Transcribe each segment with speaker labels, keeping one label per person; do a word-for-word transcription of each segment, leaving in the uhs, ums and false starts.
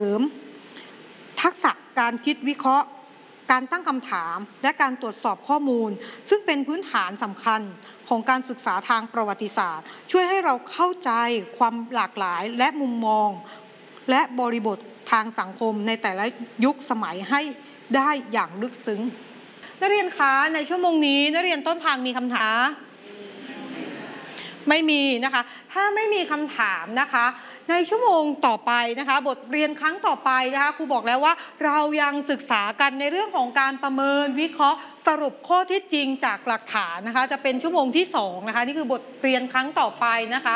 Speaker 1: เสริมทักษะการคิดวิเคราะห์การตั้งคำถามและการตรวจสอบข้อมูลซึ่งเป็นพื้นฐานสำคัญของการศึกษาทางประวัติศาสตร์ช่วยให้เราเข้าใจความหลากหลายและมุมมองและบริบททางสังคมในแต่ละยุคสมัยให้ได้อย่างลึกซึ้งนักเรียนคะในชั่วโมงนี้นักเรียนต้นทางมีคำถามไม่มีนะคะถ้าไม่มีคำถามนะคะในชั่วโมงต่อไปนะคะบทเรียนครั้งต่อไปนะคะครูบอกแล้วว่าเรายังศึกษากันในเรื่องของการประเมินวิเคราะห์สรุปข้อเท็จจริงจากหลักฐานนะคะจะเป็นชั่วโมงที่สองนะคะนี่คือบทเรียนครั้งต่อไปนะคะ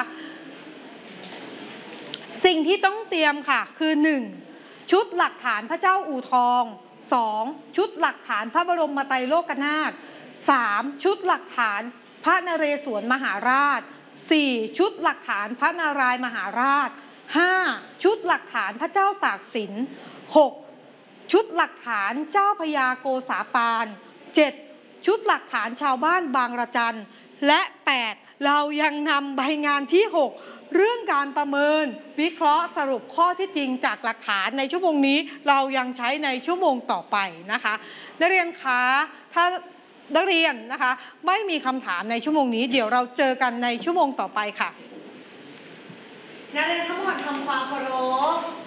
Speaker 1: สิ่งที่ต้องเตรียมค่ะคือหนึ่งชุดหลักฐานพระเจ้าอู่ทองสองชุดหลักฐานพระบรมไตรโลกนาถสามชุดหลักฐานพระนเรศวรมหาราชสี่ชุดหลักฐานพระนารายมหาราชห้าชุดหลักฐานพระเจ้าตากสินหกชุดหลักฐานเจ้าพญาโกษาปานเจ็ดชุดหลักฐานชาวบ้านบางระจันและแปดเรายังนำใบงานที่หกเรื่องการประเมินวิเคราะห์สรุปข้อที่จริงจากหลักฐานในชั่วโมงนี้เรายังใช้ในชั่วโมงต่อไปนะคะนักเรียนคะถ้านักเรียนนะคะไม่มีคำถามในชั่วโมงนี้เดี๋ยวเราเจอกันในชั่วโมงต่อไปค่ะ
Speaker 2: นักเรียนทั้งหมดทำความเคารพ